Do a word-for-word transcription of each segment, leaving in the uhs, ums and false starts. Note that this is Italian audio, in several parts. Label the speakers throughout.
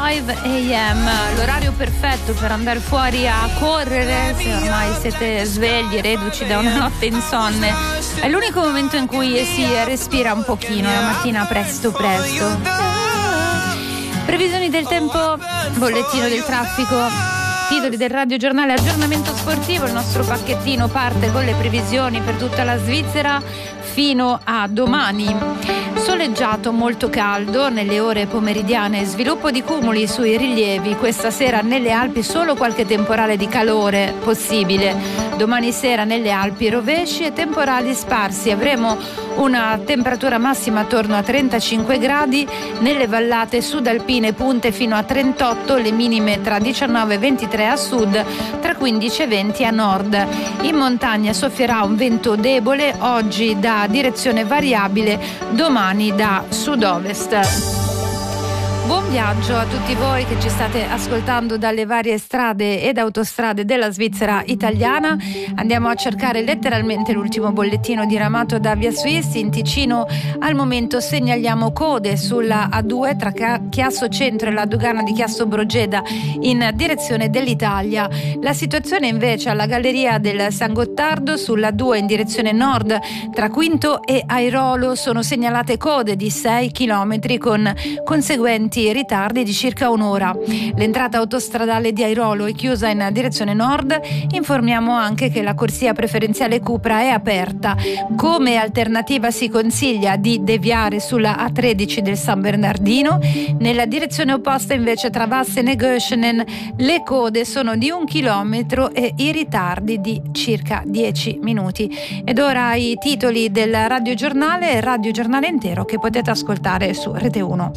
Speaker 1: cinque a m, l'orario perfetto per andare fuori a correre se ormai siete svegli, reduci da una notte insonne. È l'unico momento in cui si respira un pochino la mattina presto presto. Previsioni del tempo, bollettino del traffico, titoli del radiogiornale, aggiornamento sportivo. Il nostro pacchettino parte con le previsioni per tutta la Svizzera fino a domani. Soleggiato, molto caldo nelle ore pomeridiane, sviluppo di cumuli sui rilievi. Questa sera nelle Alpi solo qualche temporale di calore possibile. Domani sera nelle Alpi rovesci e temporali sparsi. Avremo una temperatura massima attorno a trentacinque gradi, nelle vallate sudalpine punte fino a trentotto, le minime tra diciannove e ventitré a sud, tra quindici e venti a nord. In montagna soffierà un vento debole, oggi da direzione variabile, domani da sud-ovest. Buon viaggio a tutti voi che ci state ascoltando dalle varie strade ed autostrade della Svizzera italiana. Andiamo a cercare letteralmente l'ultimo bollettino diramato da Via Swiss. In Ticino al momento segnaliamo code sulla A due tra Chiasso Centro e la dogana di Chiasso Brogeda in direzione dell'Italia. La situazione invece alla galleria del San Gottardo sulla due in direzione nord tra Quinto e Airolo sono segnalate code di sei chilometri con conseguenti ritardi di circa un'ora. L'entrata autostradale di Airolo è chiusa in direzione nord. Informiamo anche che la corsia preferenziale Cupra è aperta. Come alternativa si consiglia di deviare sulla A tredici del San Bernardino. Nella direzione opposta invece tra Vassen e Göschenen le code sono di un chilometro e i ritardi di circa dieci minuti. Ed ora i titoli del radiogiornale e radiogiornale intero che potete ascoltare su Rete uno.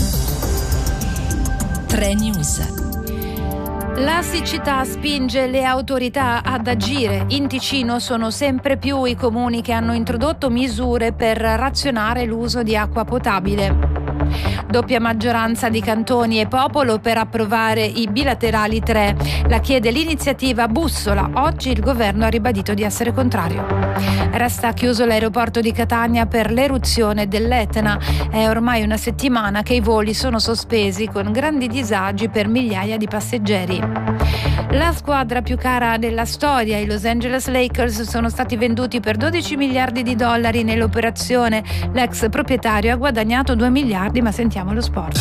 Speaker 2: tre News.
Speaker 1: La siccità spinge le autorità ad agire. In Ticino sono sempre più i comuni che hanno introdotto misure per razionare l'uso di acqua potabile. Doppia maggioranza di cantoni e popolo per approvare i bilaterali tre. La chiede l'iniziativa Bussola. Oggi il governo ha ribadito di essere contrario. Resta chiuso l'aeroporto di Catania per l'eruzione dell'Etna. È ormai una settimana che i voli sono sospesi con grandi disagi per migliaia di passeggeri. La squadra più cara della storia, i Los Angeles Lakers, sono stati venduti per dodici miliardi di dollari nell'operazione. L'ex proprietario ha guadagnato due miliardi, ma sentiamo lo sport.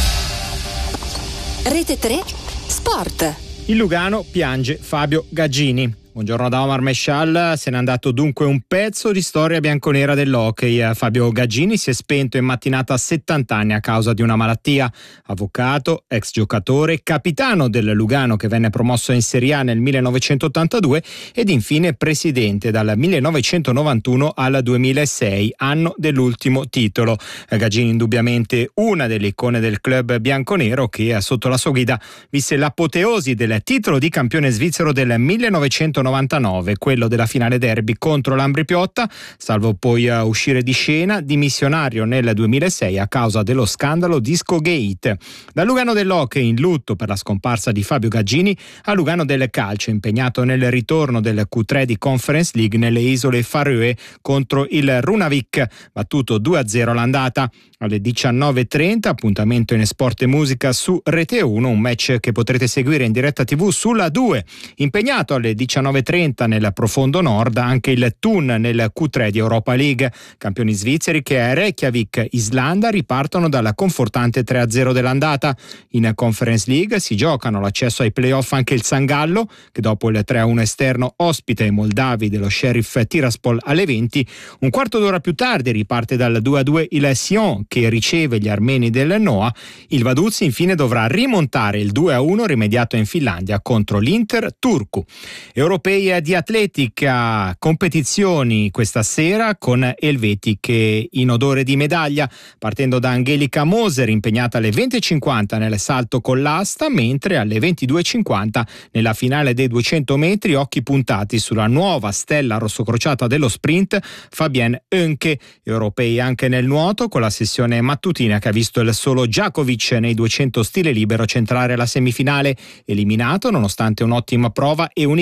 Speaker 2: Rete tre Sport.
Speaker 3: Il Lugano piange Fabio Gaggini. Buongiorno da Omar Mescial, se n'è andato dunque un pezzo di storia bianconera dell'hockey. Fabio Gaggini si è spento in mattinata a settanta anni a causa di una malattia. Avvocato, ex giocatore, capitano del Lugano che venne promosso in Serie A nel millenovecentottantadue ed infine presidente dal millenovecentonovantuno al duemilasei, anno dell'ultimo titolo. Gaggini indubbiamente una delle icone del club bianconero che sotto la sua guida visse l'apoteosi del titolo di campione svizzero del millenovecentonovantanove, quello della finale derby contro l'Ambri Piotta, salvo poi uh, uscire di scena dimissionario nel duemilasei a causa dello scandalo Discogate. Da Lugano dell'hockey in lutto per la scomparsa di Fabio Gaggini a Lugano del calcio impegnato nel ritorno del Q tre di Conference League nelle isole Faroe contro il Runavik, battuto due a zero all'andata. Alle diciannove e trenta appuntamento in Sport e Musica su Rete uno, un match che potrete seguire in diretta tivù sulla due. Impegnato alle diciannove e trenta nel profondo nord anche il Thun nel Q tre di Europa League. Campioni svizzeri che a Reykjavik, Islanda, ripartono dalla confortante tre a zero dell'andata. In Conference League si giocano l'accesso ai playoff anche il San Gallo, che dopo il tre a uno esterno ospita i moldavi dello Sheriff Tiraspol alle venti. Un quarto d'ora più tardi riparte dal due a due il Sion, che riceve gli armeni del Noa. Il Vaduz infine dovrà rimontare il due a uno rimediato in Finlandia contro l'Inter Turku. Europei di atletica, competizioni questa sera con elvetiche in odore di medaglia, partendo da Angelica Moser impegnata alle venti e cinquanta nel salto con l'asta, mentre alle ventidue e cinquanta nella finale dei duecento metri occhi puntati sulla nuova stella rossocrociata dello sprint Fabienne Oenke. Europei anche nel nuoto con la sessione mattutina che ha visto il solo Djakovic nei duecento stile libero centrare la semifinale, eliminato nonostante un'ottima prova e unicamente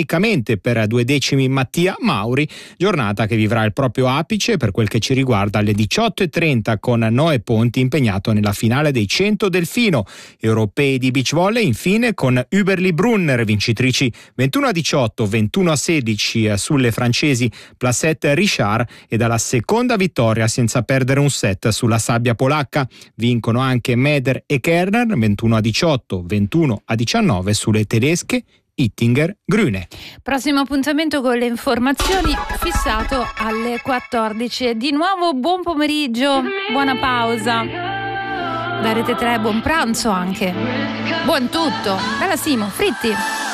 Speaker 3: finalmente per due decimi Mattia Mauri, giornata che vivrà il proprio apice per quel che ci riguarda alle diciotto e trenta con Noè Ponti impegnato nella finale dei cento delfino. Europei di beach volley infine con Uberli Brunner, vincitrici ventuno a diciotto, ventuno a sedici sulle francesi Placette Richard e dalla seconda vittoria senza perdere un set sulla sabbia polacca. Vincono anche Meder e Kerner, ventuno a diciotto, ventuno a diciannove sulle tedesche Ittinger Grüne.
Speaker 1: Prossimo appuntamento con le informazioni fissato alle quattordici. Di nuovo buon pomeriggio, buona pausa. Da Rete tre buon pranzo anche. Buon tutto. Dalla Simo, fritti.